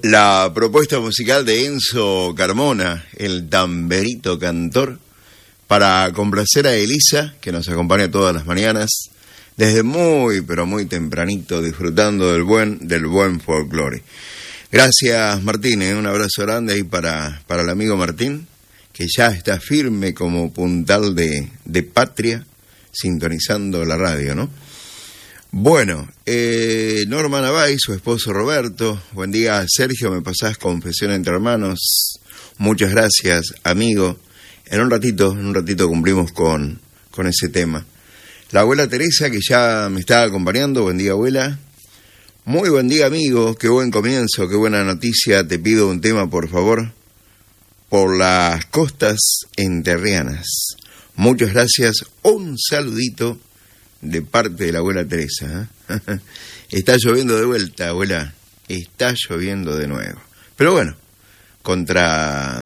La propuesta musical de Enzo Carmona, el tamberito cantor, para complacer a Elisa, que nos acompaña todas las mañanas, desde muy, pero muy tempranito, disfrutando del buen folclore. Gracias, Martín, un abrazo grande ahí para el amigo Martín, que ya está firme como puntal de patria, sintonizando la radio, ¿no? Bueno, Norma Navay, su esposo Roberto. Buen día, Sergio, me pasás confesión entre hermanos. Muchas gracias, amigo. En un ratito cumplimos con ese tema. La abuela Teresa, que ya me está acompañando. Buen día, abuela. Muy buen día, amigo. Qué buen comienzo, qué buena noticia. Te pido un tema, por favor. Por las costas entrerrianas. Muchas gracias. Un saludito de parte de la abuela Teresa. Está lloviendo de vuelta, abuela. Está lloviendo de nuevo. Pero bueno, contra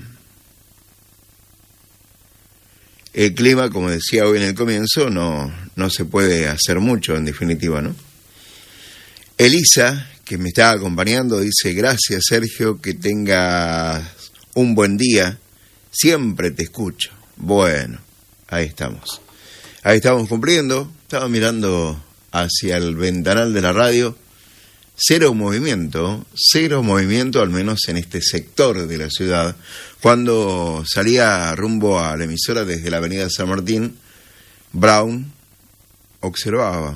el clima, como decía hoy en el comienzo, no se puede hacer mucho, en definitiva, ¿no? Elisa, que me está acompañando, dice: gracias, Sergio, que tengas un buen día. Siempre te escucho. Bueno, ahí estamos cumpliendo. Estaba mirando hacia el ventanal de la radio. Cero movimiento, al menos en este sector de la ciudad. Cuando salía rumbo a la emisora desde la avenida San Martín, Brown observaba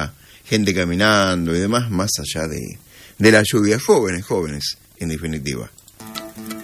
gente caminando y demás, más allá de la lluvia. Jóvenes, en definitiva.